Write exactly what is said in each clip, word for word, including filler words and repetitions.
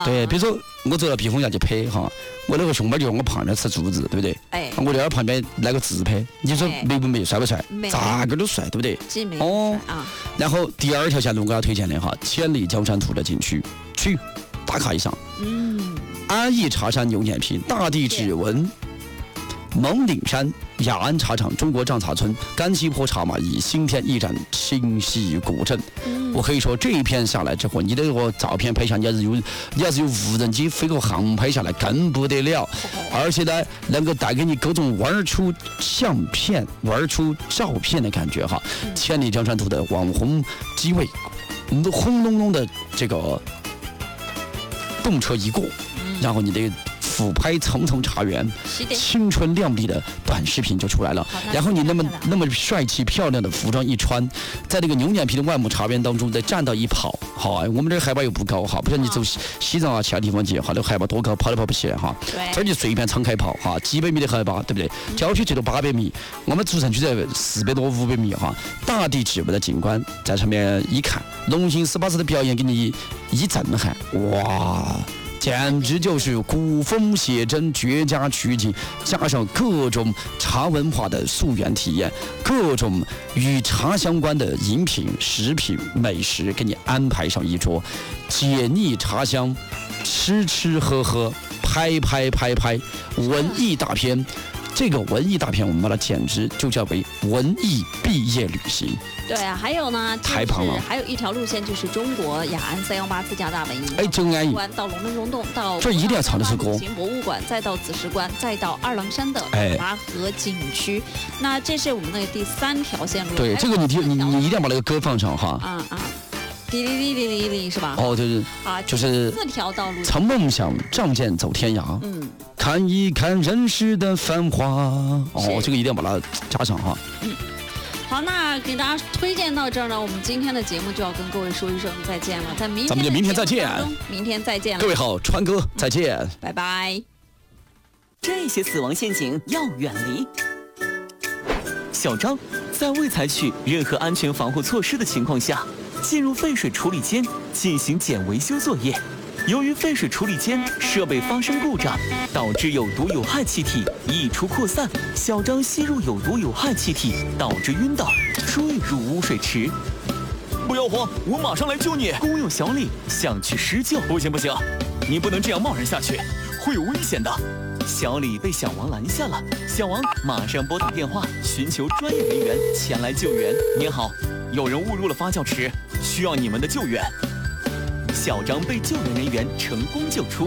对，比如说我走到避风崖去拍哈，我那个熊猫就我旁边吃柱子，对不对？ 哎， 我在旁边来个自拍，你说美不美，帅不帅？ 美， 咋个都帅，对不对？ 美哦啊。 然后第二条线路我要推荐的哈，千里江山图的景区，去打卡一下。嗯。安逸茶山牛眼皮，大地指纹。蒙顶山、雅安茶厂、中国杖茶村、甘溪坡茶马驿、新天驿站、清溪古镇。嗯、我可以说这一片下来之后，你的个照片拍下，你要是有你要是有无人机飞个航拍下来，更不得了。而且呢，能够带给你各种玩出相片、玩出照片的感觉哈。嗯、千里江山图的网红机位，轰隆隆的这个动车一过，嗯、然后你的。俯拍层层茶园，青春靓丽的短视频就出来了。然后你那么那么帅气漂亮的服装一穿，在那个牛眼皮的万亩茶园当中，再站到一跑，好，我们这海拔又不高哈，不像你走西藏啊其他地方去，哈，那海拔多高，跑都跑不起来哈。这儿就随便敞开跑哈，几百米的海拔，对不对？郊区最多八百米，我们主城区在四百多五百米哈。大地指纹的景观在上面一看，龙兴斯巴斯的表演给你一震撼，哇！简直就是古风写真绝佳取景，加上各种茶文化的溯源体验，各种与茶相关的饮品、食品、美食，给你安排上一桌，解腻茶香，吃吃喝喝，拍拍拍拍，文艺大片。这个文艺大片，我们把它简直就叫为文艺毕业旅行。 对啊，还有呢， 太棒了！ 还有一条路线就是中国雅安三幺八自驾大本营， 哎，真安逸。 到龙门溶洞，到这一定要唱的是歌。 博物馆，再到紫石关，再到二郎山的麻河景区。那这是我们的第三条线路。 对，这个你你你一定要把那个歌放上哈。 啊啊。滴哩哩哩哩哩是吧？ 哦，就是啊，就是四条道路。 曾梦想仗剑走天涯，嗯，看一看人世的繁华。哦，这个一定要把它加上哈。 嗯，好，那给大家推荐到这儿呢，我们今天的节目就要跟各位说一声再见了，在明天咱们就明天再见， 明天再见了。 各位好，川哥再见，嗯、 拜拜。 这些死亡陷阱要远离。小张在未采取任何安全防护措施的情况下，进入废水处理间进行简维修作业。由于废水处理间设备发生故障，导致有毒有害气体溢出扩散，小张吸入有毒有害气体，导致晕倒，坠入污水池。不要慌，我马上来救你！工友小李想去施救，不行不行，你不能这样贸然下去，会有危险的。小李被小王拦下了，小王马上拨打电话寻求专业人员前来救援。您好，有人误入了发酵池，需要你们的救援。小张被救援人员成功救出。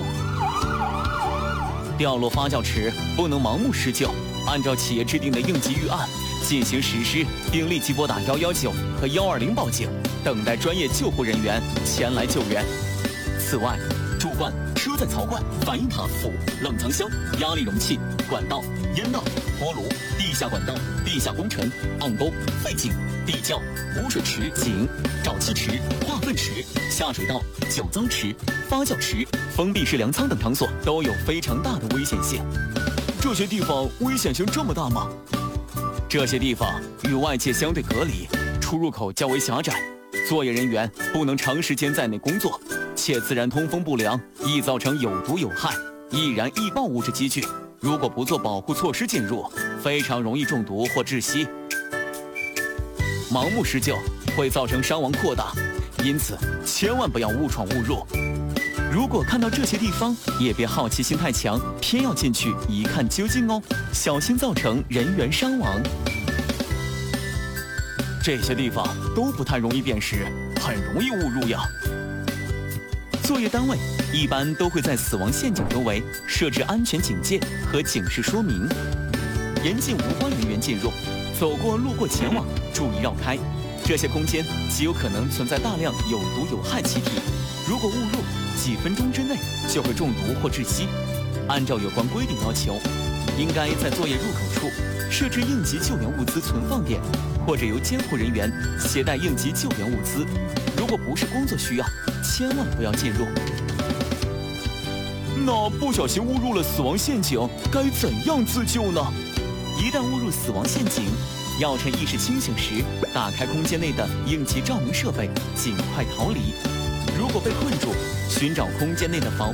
掉落发酵池不能盲目施救，按照企业制定的应急预案进行实施，并立即拨打一一九和一二零报警，等待专业救护人员前来救援。此外，主管、车载槽罐、反应塔、釜、冷藏箱、压力容器、管道、烟道、锅炉、地下管道、地下工程、暗沟、废井、地窖、污水池、井、沼气池、化粪池、下水道、酒糟池、发酵池、封闭式粮仓等场所都有非常大的危险性。这些地方危险性这么大吗？这些地方与外界相对隔离，出入口较为狭窄，作业人员不能长时间在内工作，且自然通风不良，易造成有毒有害、易燃易爆物质积聚。如果不做保护措施进入，非常容易中毒或窒息。盲目施救会造成伤亡扩大，因此千万不要误闯误入。如果看到这些地方，也别好奇心太强，偏要进去一看究竟哦，小心造成人员伤亡。这些地方都不太容易辨识，很容易误入呀。作业单位一般都会在死亡陷阱周围设置安全警戒和警示说明，严禁无关人员进入，走过路过前往注意绕开。这些空间极有可能存在大量有毒有害气体，如果误入，几分钟之内就会中毒或窒息。按照有关规定要求，应该在作业入口处设置应急救援物资存放点，或者由监护人员携带应急救援物资。如果不是工作需要，千万不要进入。那不小心误入了死亡陷阱，该怎样自救呢？一旦误入死亡陷阱，要趁意识清醒时打开空间内的应急照明设备，尽快逃离。如果果被困住，寻找空间内的防